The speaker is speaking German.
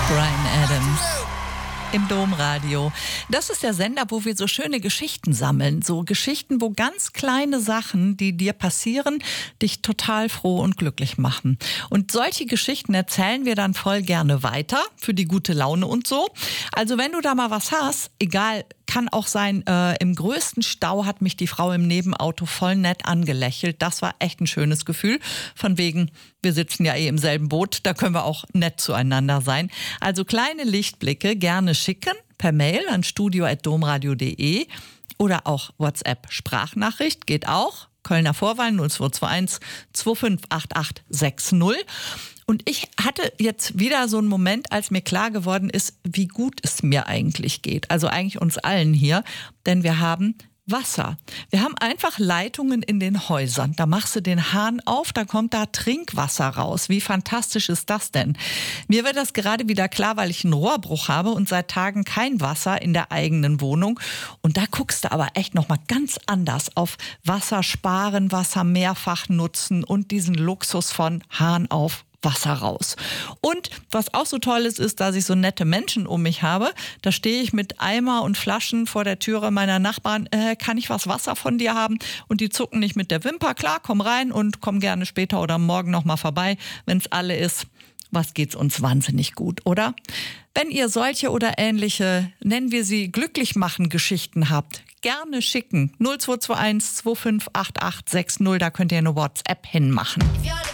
Bryan Adams im Domradio. Das ist der Sender, wo wir so schöne Geschichten sammeln. So Geschichten, wo ganz kleine Sachen, die dir passieren, dich total froh und glücklich machen. Und solche Geschichten erzählen wir dann voll gerne weiter für die gute Laune und so. Also wenn du da mal was hast, egal, kann auch sein, im größten Stau hat mich die Frau im Nebenauto voll nett angelächelt. Das war echt ein schönes Gefühl. Von wegen, wir sitzen ja im selben Boot, da können wir auch nett zueinander sein. Also kleine Lichtblicke gerne schicken per Mail an studio@domradio.de oder auch WhatsApp-Sprachnachricht geht auch. Kölner Vorwahl 0221 258860. Und ich hatte jetzt wieder so einen Moment, als mir klar geworden ist, wie gut es mir eigentlich geht. Also eigentlich uns allen hier, denn wir haben Wasser. Wir haben einfach Leitungen in den Häusern. Da machst du den Hahn auf, da kommt da Trinkwasser raus. Wie fantastisch ist das denn? Mir wird das gerade wieder klar, weil ich einen Rohrbruch habe und seit Tagen kein Wasser in der eigenen Wohnung. Und da guckst du aber echt nochmal ganz anders auf Wasser sparen, Wasser mehrfach nutzen und diesen Luxus von Hahn auf, Wasser raus. Und was auch so toll ist, dass ich so nette Menschen um mich habe. Da stehe ich mit Eimer und Flaschen vor der Türe meiner Nachbarn. Kann ich was Wasser von dir haben? Und die zucken nicht mit der Wimper. Klar, komm rein und komm gerne später oder morgen nochmal vorbei, wenn es alle ist. Was geht's uns wahnsinnig gut, oder? Wenn ihr solche oder ähnliche, nennen wir sie glücklich machen Geschichten habt, gerne schicken. 0221 258860, da könnt ihr eine WhatsApp hinmachen.